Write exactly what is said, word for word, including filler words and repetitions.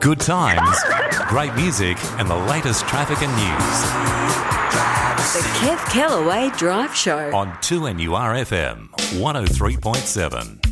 Good times, great music and the latest traffic and news. The Kev Kellaway Drive Show On two N U R F M one oh three point seven.